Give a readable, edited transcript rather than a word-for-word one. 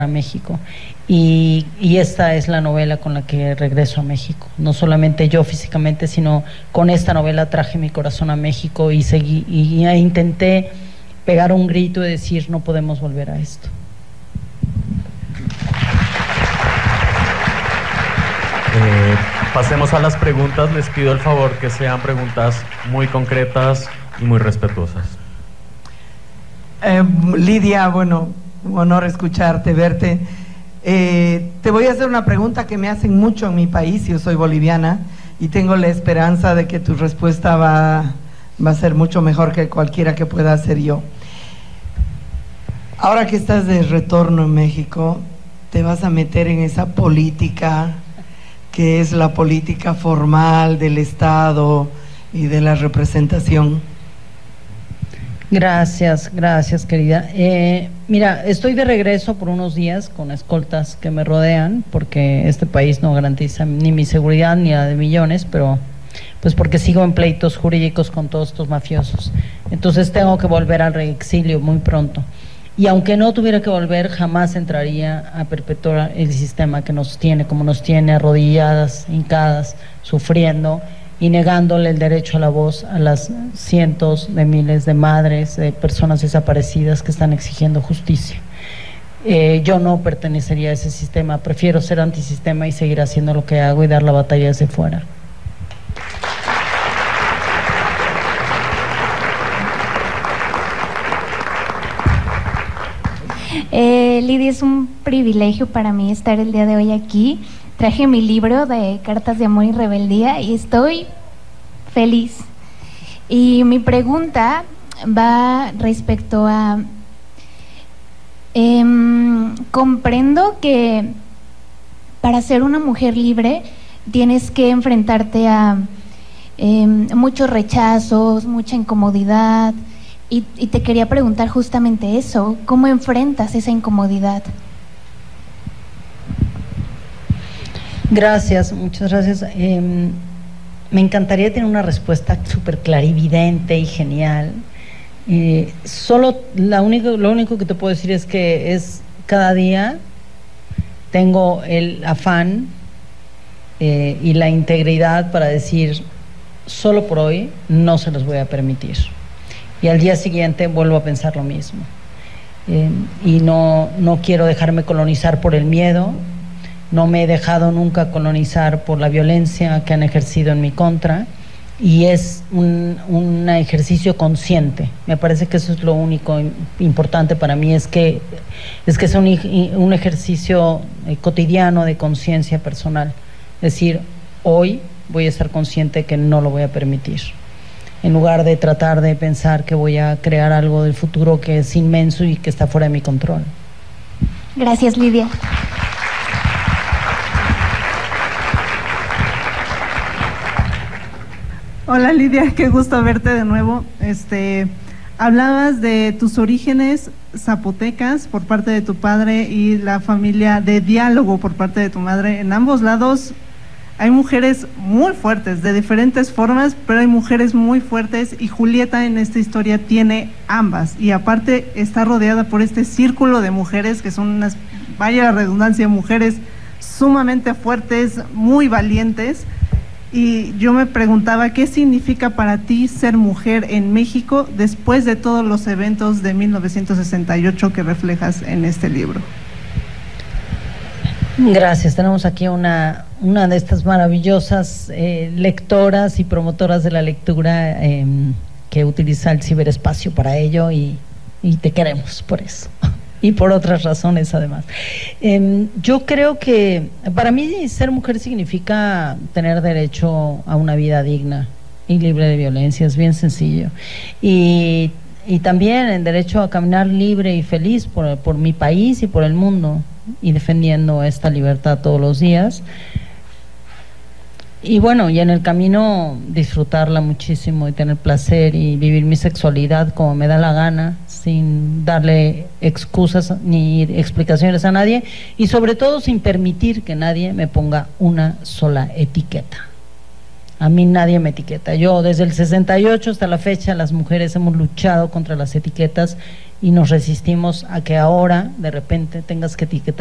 a México y esta es la novela con la que regreso a México. No solamente yo físicamente, sino con esta novela traje mi corazón a México y seguí y intenté pegar un grito y decir no podemos volver a esto. Pasemos a las preguntas. Les pido el favor que sean preguntas muy concretas y muy respetuosas. Lidia, bueno, un honor escucharte, verte. Te voy a hacer una pregunta que me hacen mucho en mi país. Yo soy boliviana y tengo la esperanza de que tu respuesta va a ser mucho mejor que cualquiera que pueda hacer yo. Ahora que estás de retorno en México, ¿te vas a meter en esa política que es la política formal del Estado y de la representación? Gracias querida. Mira, estoy de regreso por unos días con escoltas que me rodean porque este país no garantiza ni mi seguridad ni la de millones, pero pues porque sigo en pleitos jurídicos con todos estos mafiosos. Entonces tengo que volver al exilio muy pronto. Y aunque no tuviera que volver, jamás entraría a perpetuar el sistema que nos tiene, como nos tiene, arrodilladas, hincadas, sufriendo y negándole el derecho a la voz a las cientos de miles de madres, de personas desaparecidas que están exigiendo justicia. Yo no pertenecería a ese sistema, prefiero ser antisistema y seguir haciendo lo que hago y dar la batalla desde fuera. Lidia, es un privilegio para mí estar el día de hoy aquí. Traje mi libro de Cartas de Amor y Rebeldía y estoy feliz. Y mi pregunta va respecto a... comprendo que para ser una mujer libre tienes que enfrentarte a muchos rechazos, mucha incomodidad. Y te quería preguntar justamente eso, ¿cómo enfrentas esa incomodidad? Gracias, muchas gracias. Me encantaría tener una respuesta súper clarividente y genial. Solo lo único que te puedo decir es que cada día tengo el afán y la integridad para decir, solo por hoy no se los voy a permitir. Y al día siguiente vuelvo a pensar lo mismo. Y no quiero dejarme colonizar por el miedo, no me he dejado nunca colonizar por la violencia que han ejercido en mi contra, y es un ejercicio consciente. Me parece que eso es lo único importante para mí, es que es un ejercicio cotidiano de conciencia personal. Es decir, hoy voy a estar consciente que no lo voy a permitir, en lugar de tratar de pensar que voy a crear algo del futuro que es inmenso y que está fuera de mi control. Gracias, Lidia. Hola, Lidia, qué gusto verte de nuevo. Hablabas de tus orígenes zapotecas por parte de tu padre y la familia de diálogo por parte de tu madre. En ambos lados hay mujeres muy fuertes, de diferentes formas, pero hay mujeres muy fuertes, y Julieta en esta historia tiene ambas, y aparte está rodeada por este círculo de mujeres que son unas, vaya la redundancia, mujeres sumamente fuertes, muy valientes. Y yo me preguntaba, ¿qué significa para ti ser mujer en México después de todos los eventos de 1968 que reflejas en este libro? Gracias. Tenemos aquí una de estas maravillosas lectoras y promotoras de la lectura que utiliza el ciberespacio para ello, y te queremos por eso y por otras razones además. Yo creo que para mí ser mujer significa tener derecho a una vida digna y libre de violencia, es bien sencillo, y también el derecho a caminar libre y feliz por mi país y por el mundo, y defendiendo esta libertad todos los días. Y bueno, y en el camino disfrutarla muchísimo y tener placer y vivir mi sexualidad como me da la gana, sin darle excusas ni explicaciones a nadie, y sobre todo sin permitir que nadie me ponga una sola etiqueta. A mí nadie me etiqueta. Yo desde el 68 hasta la fecha, las mujeres hemos luchado contra las etiquetas y nos resistimos a que ahora de repente tengas que etiquetar